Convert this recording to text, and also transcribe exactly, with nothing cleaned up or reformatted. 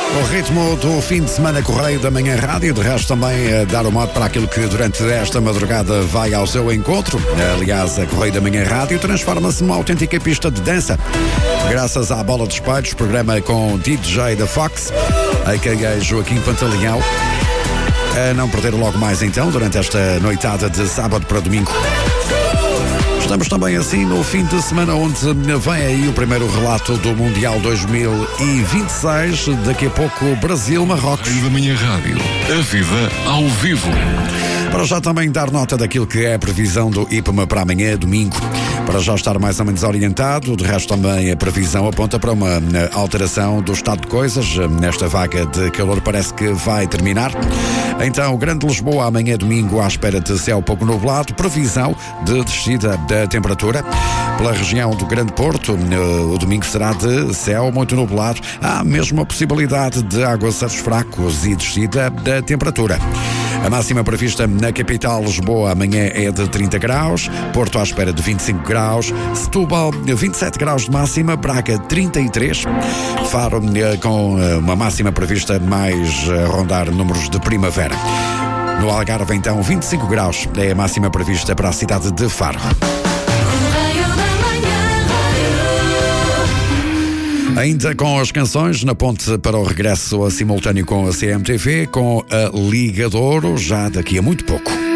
O ritmo do fim de semana Correio da Manhã Rádio, de resto também a dar o modo para aquilo que durante esta madrugada vai ao seu encontro. Aliás, a Correio da Manhã Rádio transforma-se numa autêntica pista de dança. Graças à Bola de Espelhos, programa com D J da Fox, a quem é Joaquim Pantaleão. A não perder logo mais então, durante esta noitada de sábado para domingo. Estamos também assim no fim de semana onde vem aí o primeiro relato do Mundial dois mil e vinte e seis. Daqui a pouco Brasil-Marrocos. Correio da Manhã Rádio, a vida ao vivo. Para já também dar nota daquilo que é a previsão do I P M A para amanhã, domingo. Para já estar mais ou menos orientado, de resto também a previsão aponta para uma alteração do estado de coisas. Nesta vaga de calor parece que vai terminar. Então, Grande Lisboa amanhã, domingo, à espera de céu pouco nublado, previsão de descida da temperatura. Pela região do Grande Porto, o domingo será de céu muito nublado. Há mesmo a possibilidade de aguaceiros fracos e descida da temperatura. A máxima prevista na capital Lisboa amanhã é de trinta graus, Porto à espera de vinte e cinco graus, Setúbal vinte e sete graus de máxima, Braga trinta e três, Faro com uma máxima prevista mais a rondar números de primavera. No Algarve então vinte e cinco graus é a máxima prevista para a cidade de Faro. Ainda com as canções, na ponte para o regresso a simultâneo com a C M T V, com a Liga de Ouro, já daqui a muito pouco.